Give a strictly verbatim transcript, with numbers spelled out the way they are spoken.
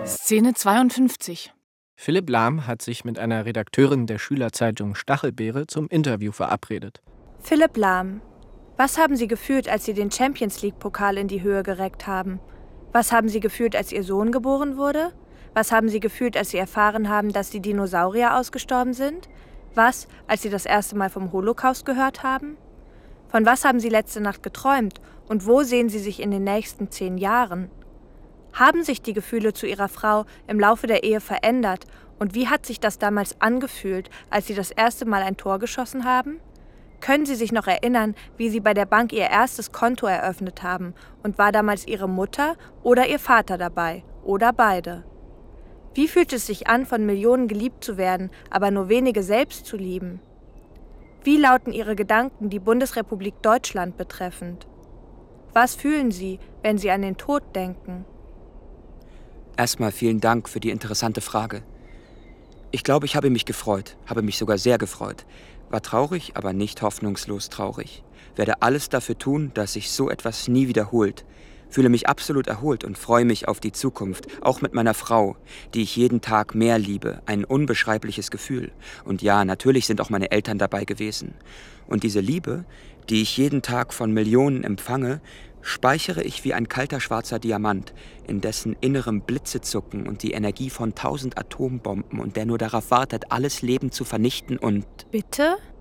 Szene zweiundfünfzig. Philipp Lahm hat sich mit einer Redakteurin der Schülerzeitung Stachelbeere zum Interview verabredet. Philipp Lahm, was haben Sie gefühlt, als Sie den Champions-League-Pokal in die Höhe gereckt haben? Was haben Sie gefühlt, als Ihr Sohn geboren wurde? Was haben Sie gefühlt, als Sie erfahren haben, dass die Dinosaurier ausgestorben sind? Was, als Sie das erste Mal vom Holocaust gehört haben? Von was haben Sie letzte Nacht geträumt und wo sehen Sie sich in den nächsten zehn Jahren? Haben sich die Gefühle zu Ihrer Frau im Laufe der Ehe verändert und wie hat sich das damals angefühlt, als Sie das erste Mal ein Tor geschossen haben? Können Sie sich noch erinnern, wie Sie bei der Bank Ihr erstes Konto eröffnet haben und war damals Ihre Mutter oder Ihr Vater dabei oder beide? Wie fühlt es sich an, von Millionen geliebt zu werden, aber nur wenige selbst zu lieben? Wie lauten Ihre Gedanken die Bundesrepublik Deutschland betreffend? Was fühlen Sie, wenn Sie an den Tod denken? Erstmal vielen Dank für die interessante Frage. Ich glaube, ich habe mich gefreut, habe mich sogar sehr gefreut. War traurig, aber nicht hoffnungslos traurig. Werde alles dafür tun, dass sich so etwas nie wiederholt. Fühle mich absolut erholt und freue mich auf die Zukunft, auch mit meiner Frau, die ich jeden Tag mehr liebe. Ein unbeschreibliches Gefühl. Und ja, natürlich sind auch meine Eltern dabei gewesen. Und diese Liebe, die ich jeden Tag von Millionen empfange, speichere ich wie ein kalter schwarzer Diamant, in dessen innerem Blitze zucken und die Energie von tausend Atombomben und der nur darauf wartet, alles Leben zu vernichten und... Bitte?